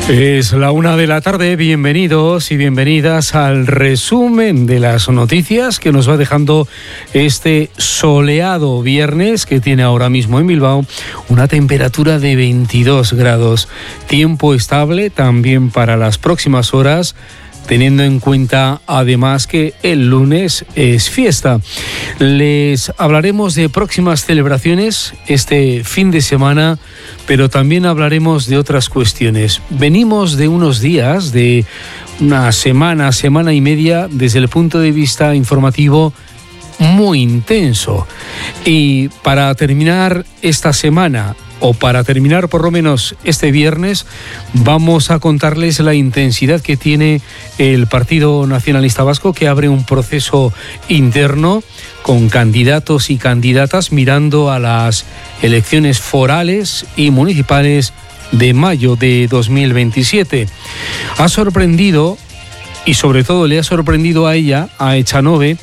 Es la 1:00 p.m, bienvenidos y bienvenidas al resumen de las noticias que nos va dejando este soleado viernes que tiene ahora mismo en Bilbao una temperatura de 22 grados, tiempo estable también para las próximas horas, teniendo en cuenta además que el lunes es fiesta. Les hablaremos de próximas celebraciones este fin de semana, pero también hablaremos de otras cuestiones. Venimos de unos días, de una semana y media, desde el punto de vista informativo, muy intenso. Y para terminar esta semana, o para terminar por lo menos este viernes, vamos a contarles la intensidad que tiene el Partido Nacionalista Vasco, que abre un proceso interno con candidatos y candidatas mirando a las elecciones forales y municipales de mayo de 2027. Ha sorprendido, y sobre todo le ha sorprendido a ella, a Echanove,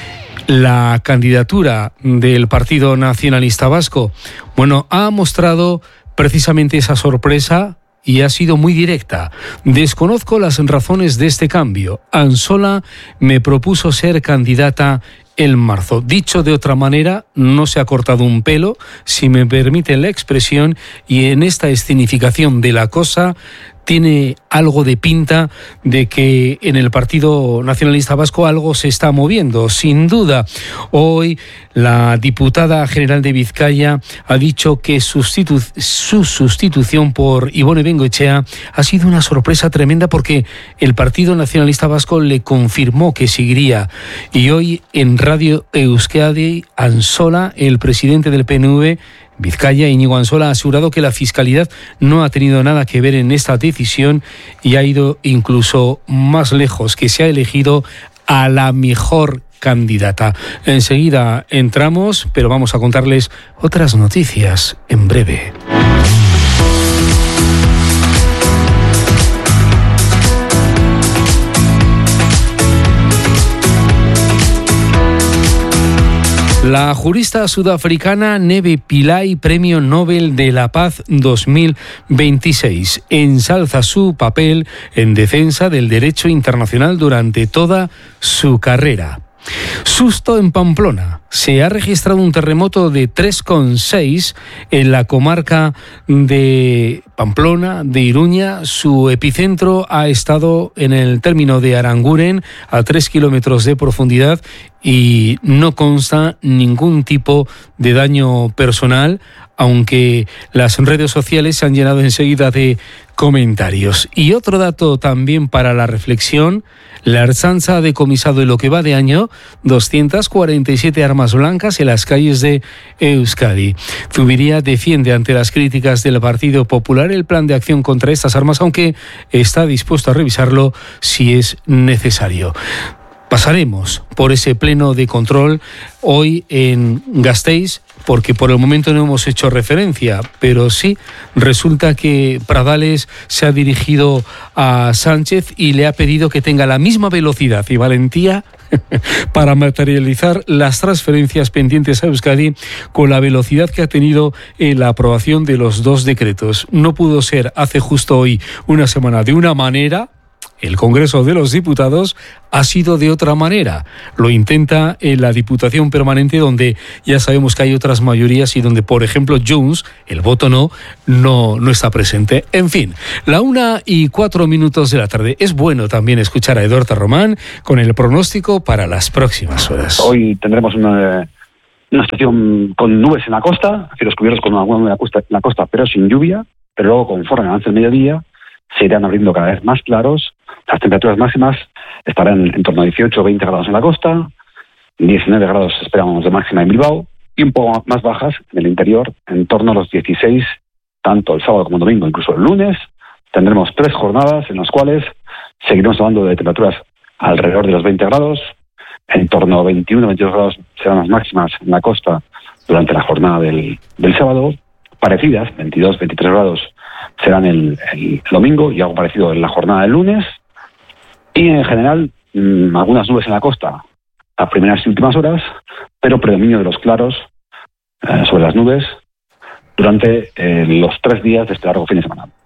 la candidatura del Partido Nacionalista Vasco. Bueno, ha mostrado precisamente esa sorpresa y ha sido muy directa. Desconozco las razones de este cambio. Ansola me propuso ser candidata en marzo. Dicho de otra manera, no se ha cortado un pelo, si me permiten la expresión, y en esta escenificación de la cosa tiene algo de pinta de que en el Partido Nacionalista Vasco algo se está moviendo, sin duda. Hoy la diputada general de Vizcaya ha dicho que su sustitución por Ibone Bengoechea ha sido una sorpresa tremenda, porque el Partido Nacionalista Vasco le confirmó que seguiría. Y hoy en Radio Euskadi, Ansola, el presidente del PNV, Vizcaya, Íñigo Ansola, ha asegurado que la Fiscalidad no ha tenido nada que ver en esta decisión y ha ido incluso más lejos, que se ha elegido a la mejor candidata. Enseguida entramos, pero vamos a contarles otras noticias en breve. La jurista sudafricana Nebe Pillay, Premio Nobel de la Paz 2026, ensalza su papel en defensa del derecho internacional durante toda su carrera. Susto en Pamplona. Se ha registrado un terremoto de 3,6 en la comarca de Pamplona, de Iruña. Su epicentro ha estado en el término de Aranguren, a 3 kilómetros de profundidad, y no consta ningún tipo de daño personal, aunque las redes sociales se han llenado enseguida de comentarios. Y otro dato también para la reflexión: la Ertzaintza ha decomisado en lo que va de año 247 armas blancas en las calles de Euskadi. Zubiría defiende ante las críticas del Partido Popular el plan de acción contra estas armas, aunque está dispuesto a revisarlo si es necesario. Pasaremos por ese pleno de control hoy en Gasteiz, porque por el momento no hemos hecho referencia, pero sí resulta que Pradales se ha dirigido a Sánchez y le ha pedido que tenga la misma velocidad y valentía para materializar las transferencias pendientes a Euskadi con la velocidad que ha tenido en la aprobación de los 2 decretos. No pudo ser hace justo hoy una semana de una manera. El Congreso de los Diputados ha sido de otra manera. Lo intenta en la Diputación Permanente, donde ya sabemos que hay otras mayorías y donde, por ejemplo, Junts, el voto no está presente. En fin, la 1:04 de la tarde. Es bueno también escuchar a Eduardo Román con el pronóstico para las próximas horas. Hoy tendremos una situación con nubes en la costa, cielos cubiertos con alguna nube en la costa, pero sin lluvia. Pero luego, conforme avance el mediodía, se irán abriendo cada vez más claros. Las temperaturas máximas estarán en torno a 18 o 20 grados en la costa, 19 grados esperamos de máxima en Bilbao, y un poco más bajas en el interior, en torno a los 16, tanto el sábado como el domingo, incluso el lunes. Tendremos 3 jornadas en las cuales seguiremos hablando de temperaturas alrededor de los 20 grados, en torno a 21 o 22 grados serán las máximas en la costa durante la jornada del sábado, parecidas, 22, 23 grados serán el domingo y algo parecido en la jornada del lunes. Y en general, algunas nubes en la costa a primeras y últimas horas, pero predominio de los claros sobre las nubes durante los 3 días de este largo fin de semana.